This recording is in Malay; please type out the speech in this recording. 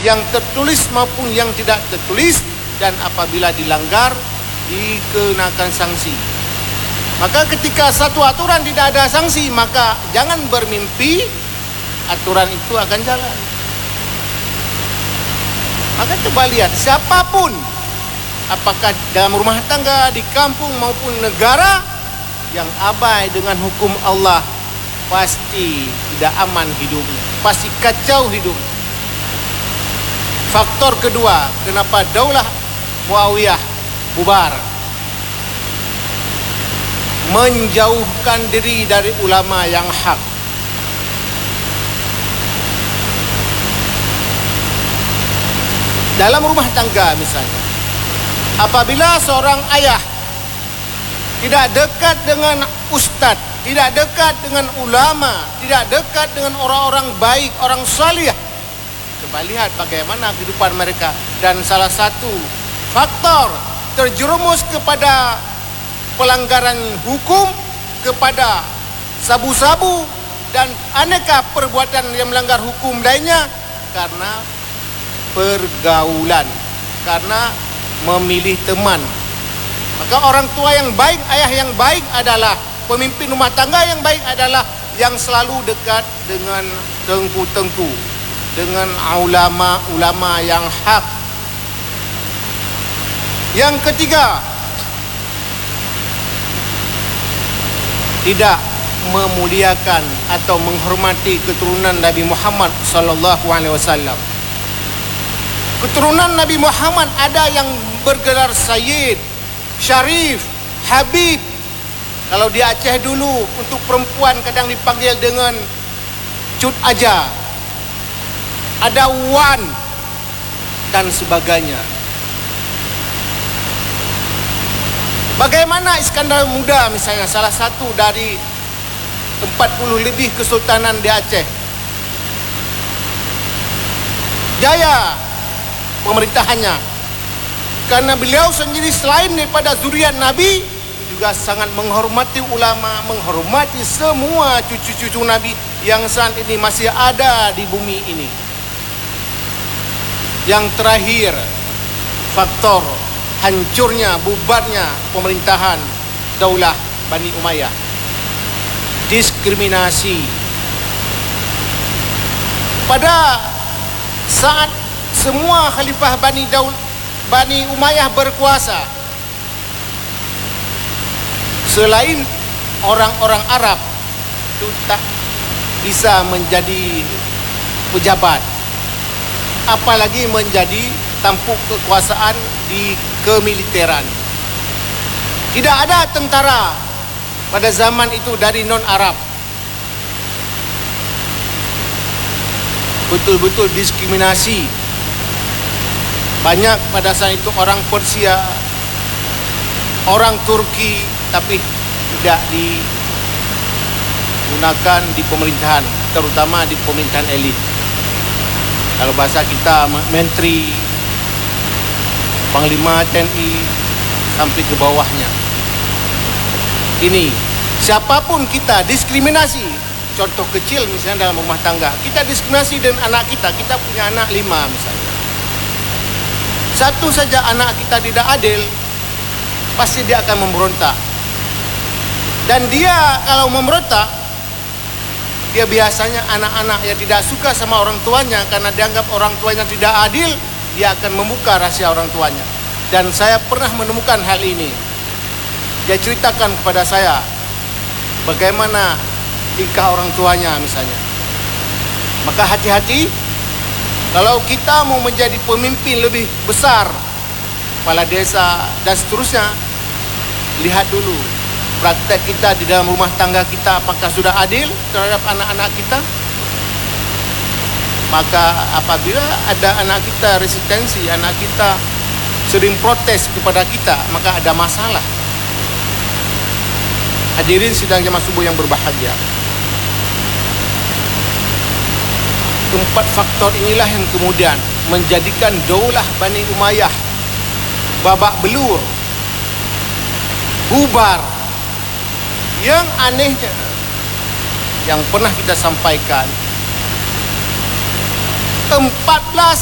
yang tertulis maupun yang tidak tertulis, dan apabila dilanggar dikenakan sanksi. Maka ketika satu aturan tidak ada sanksi, maka jangan bermimpi aturan itu akan jalan. Maka coba lihat, siapapun, apakah dalam rumah tangga, di kampung maupun negara, yang abai dengan hukum Allah, pasti tidak aman hidupnya, pasti kacau hidupnya. Faktor kedua, kenapa Daulah Muawiyah bubar, menjauhkan diri dari ulama yang hak. Dalam rumah tangga misalnya, apabila seorang ayah tidak dekat dengan ustadz, tidak dekat dengan ulama, tidak dekat dengan orang-orang baik, orang salih, coba lihat bagaimana kehidupan mereka. Dan salah satu faktor terjerumus kepada pelanggaran hukum, kepada sabu-sabu dan aneka perbuatan yang melanggar hukum lainnya, karena pergaulan, karena memilih teman. Maka orang tua yang baik, ayah yang baik adalah, pemimpin rumah tangga yang baik adalah yang selalu dekat dengan tengku-tengku, dengan ulama-ulama yang hak. Yang ketiga, tidak memuliakan atau menghormati keturunan Nabi Muhammad sallallahu alaihi wasallam. Keturunan Nabi Muhammad ada yang bergelar Sayyid, Syarif, Habib. Kalau di Aceh dulu, untuk perempuan kadang dipanggil dengan Cut Aja, ada Wan, dan sebagainya. Bagaimana Iskandar Muda misalnya, salah satu dari 40 lebih kesultanan di Aceh, jaya pemerintahannya, karena beliau sendiri selain daripada zuriat Nabi, juga sangat menghormati ulama, menghormati semua cucu-cucu Nabi yang saat ini masih ada di bumi ini. Yang terakhir, faktor hancurnya, bubarnya pemerintahan Daulah Bani Umayyah, diskriminasi. Pada saat semua khalifah Bani Umayyah berkuasa, selain orang-orang Arab itu tak bisa menjadi pejabat, apalagi menjadi tampuk kekuasaan di kemiliteran. Tidak ada tentara pada zaman itu dari non-Arab. Betul-betul diskriminasi. Banyak pada saat itu orang Persia, orang Turki, tapi tidak digunakan di pemerintahan, terutama di pemerintahan elit. Kalau bahasa kita, menteri, panglima TNI, sampai ke bawahnya. Ini, siapapun kita diskriminasi. Contoh kecil misalnya dalam rumah tangga, kita diskriminasi dengan anak kita. Kita punya anak 5 misalnya. Satu saja anak kita tidak adil, pasti dia akan memberontak. Dan dia kalau memberontak, dia biasanya anak-anak yang tidak suka sama orang tuanya karena dianggap orang tuanya tidak adil, dia akan membuka rahasia orang tuanya. Dan saya pernah menemukan hal ini. Dia ceritakan kepada saya bagaimana tingkah orang tuanya misalnya. Maka hati-hati, kalau kita mau menjadi pemimpin lebih besar, kepala desa dan seterusnya, lihat dulu praktek kita di dalam rumah tangga kita, apakah sudah adil terhadap anak-anak kita. Maka apabila ada anak kita resistensi, anak kita sering protes kepada kita, maka ada masalah. Hadirin sidang jemaah subuh yang berbahagia, 4 faktor inilah yang kemudian menjadikan Daulah Bani Umayyah babak belur, bubar. Yang anehnya, yang pernah kita sampaikan, 14